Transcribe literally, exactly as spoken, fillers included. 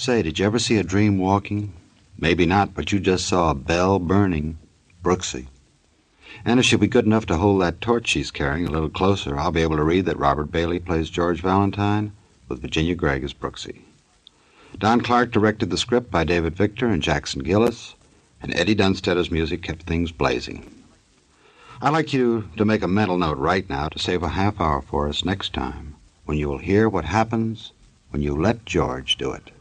Say, did you ever see a dream walking? Maybe not, but you just saw a bell burning. Brooksy. And if she'll be good enough to hold that torch she's carrying a little closer, I'll be able to read that Robert Bailey plays George Valentine with Virginia Gregg as Brooksy. Don Clark directed the script by David Victor and Jackson Gillis, and Eddie Dunstedter's music kept things blazing. I'd like you to make a mental note right now to save a half hour for us next time, when you will hear what happens when you let George do it.